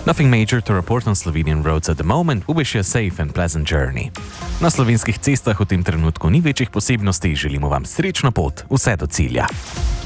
Nothing major to report on Slovenian roads at the moment. We wish you a safe and pleasant journey. Na slovenskih cestah v tem trenutku ni večjih posebnosti, želimo vam srečno pot, vse do cilja.